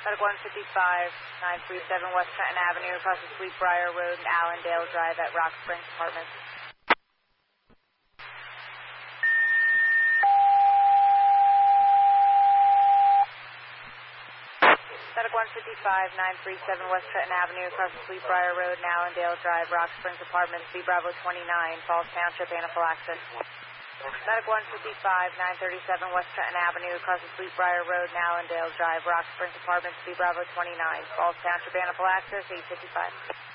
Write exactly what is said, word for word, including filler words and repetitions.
Medic one fifty-five, nine three seven West Trenton Avenue, across the Sweetbriar Road and Allendale Drive at Rock Springs Apartments. Medic one fifty-five, nine three seven West Trenton Avenue, across the Sweetbriar Road and Allendale Drive, Rock Springs Apartments, B Bravo twenty-nine, Falls Township, anaphylaxis. Medic one fifty-five, nine thirty-seven West Trenton Avenue, across the Sweetbriar Road and Allendale Drive, Rock Springs Apartments, B Bravo twenty-nine, Falls Township, anaphylaxis, eight fifty-five.